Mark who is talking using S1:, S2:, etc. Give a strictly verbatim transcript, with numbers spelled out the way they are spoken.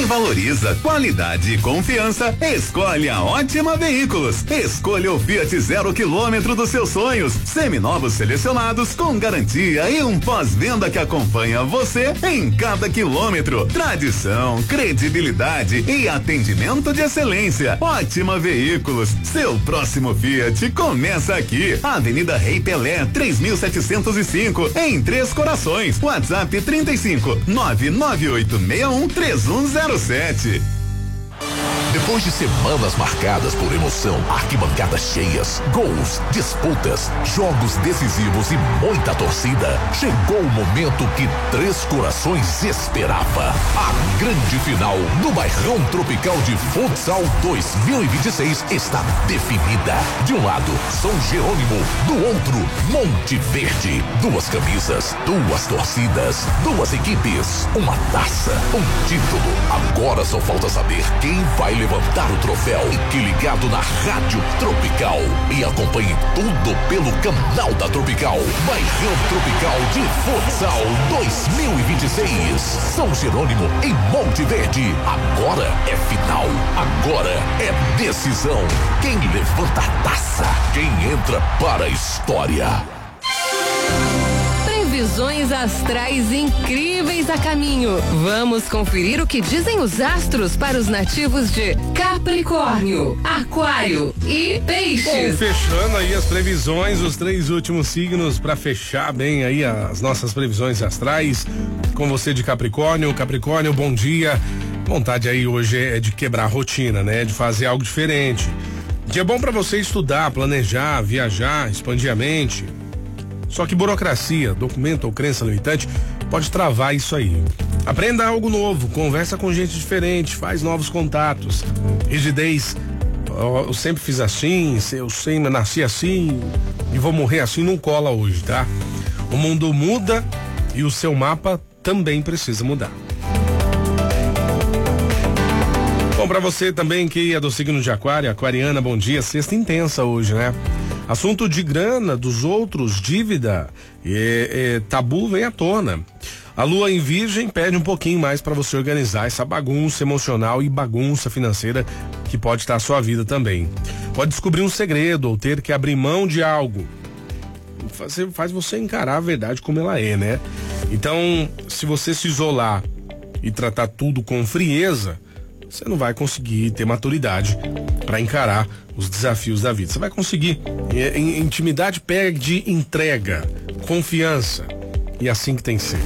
S1: Quem valoriza qualidade e confiança, escolhe a Ótima Veículos. Escolha o Fiat zero quilômetro dos seus sonhos. Seminovos selecionados com garantia e um pós-venda que acompanha você em cada quilômetro. Tradição, credibilidade e atendimento de excelência. Ótima Veículos. Seu próximo Fiat começa aqui. Avenida Rei Pelé, três mil setecentos e cinco, em Três Corações. WhatsApp trinta e cinco, nove nove oito seis um, três um zero sete.
S2: Depois de semanas marcadas por emoção, arquibancadas cheias, gols, disputas, jogos decisivos e muita torcida, chegou o momento que Três Corações esperava. A grande final do Bairrão Tropical de Futsal dois mil e vinte e seis está definida. De um lado, São Jerônimo, do outro, Monte Verde. Duas camisas, duas torcidas, duas equipes, uma taça, um título. Agora só falta saber quem vai levantar o troféu. Fique ligado na Rádio Tropical e acompanhe tudo pelo canal da Tropical. Bairrão Tropical de Futsal dois mil e vinte e seis. São Jerônimo em Monte Verde. Agora é final. Agora é decisão. Quem levanta a taça? Quem entra para a história?
S3: Previsões astrais incríveis a caminho. Vamos conferir o que dizem os astros para os nativos de Capricórnio, Aquário e Peixes.
S4: Bom, fechando aí as previsões, os três últimos signos para fechar bem aí as nossas previsões astrais. Com você de Capricórnio. Capricórnio, bom dia. Vontade aí hoje é de quebrar a rotina, né? De fazer algo diferente. Dia bom para você estudar, planejar, viajar, expandir a mente. Só que burocracia, documento ou crença limitante pode travar isso aí. Aprenda algo novo, conversa com gente diferente, faz novos contatos. Rigidez, eu sempre fiz assim, eu sempre nasci assim e vou morrer assim, não cola hoje, tá? O mundo muda e o seu mapa também precisa mudar. Bom, pra você também que é do signo de Aquário, aquariana, bom dia, sexta intensa hoje, né? Assunto de grana dos outros, dívida, e, e, tabu vem à tona. A lua em Virgem pede um pouquinho mais para você organizar essa bagunça emocional e bagunça financeira que pode estar a sua vida também. Pode descobrir um segredo ou ter que abrir mão de algo. Faz, faz você encarar a verdade como ela é, né? Então, se você se isolar e tratar tudo com frieza, você não vai conseguir ter maturidade para encarar os desafios da vida. Você vai conseguir. Intimidade pede entrega, confiança. E assim que tem que ser.